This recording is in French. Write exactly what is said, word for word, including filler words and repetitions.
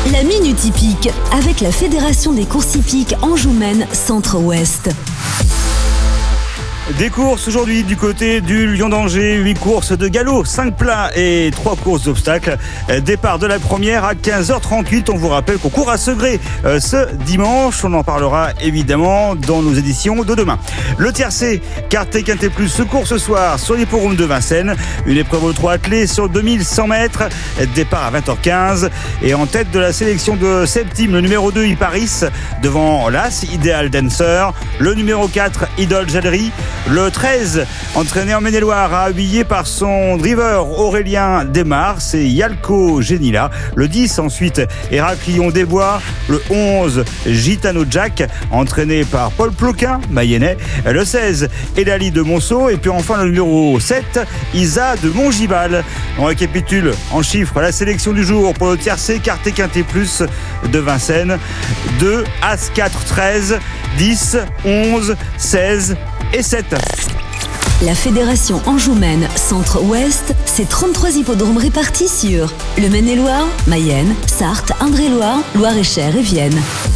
La Minute Hippique avec la Fédération des courses hippiques Anjou-Maine Centre-Ouest. Des courses aujourd'hui du côté du Lion d'Angers, huit courses de galop, cinq plats et trois courses d'obstacles. Départ de la première à quinze heures trente-huit. On vous rappelle qu'on court à Segré euh, ce dimanche. On en parlera évidemment dans nos éditions de demain. Le tiercé, Quartet Quintet Plus, se court ce soir sur l'hippodrome de Vincennes. Une épreuve aux trois attelés sur deux mille cent mètres. Départ à vingt heures quinze. Et en tête de la sélection de Septime, le numéro deux, Iparis, devant l'As, Ideal Dancer. Le numéro quatre, Idole Jallery. Le treize, entraîné en Maine-et-Loire, habillé par son driver Aurélien Desmar, c'est Yalco Genila. Le dix, ensuite, Héraclion des Bois. Le onze, Gitano Jack, entraîné par Paul Ploquin, mayennais. Le seize, Elali de Monceau. Et puis enfin, le numéro sept, Isa de Montgibal. On récapitule en chiffres la sélection du jour pour le tiercé Quartet Quintet Plus de Vincennes. deux, As quatre, treize, dix, onze, seize et sept. La Fédération Anjou-Maine Centre-Ouest, c'est trente-trois hippodromes répartis sur le Maine-et-Loire, Mayenne, Sarthe, Indre-et-Loire, Loire-et-Cher et Vienne.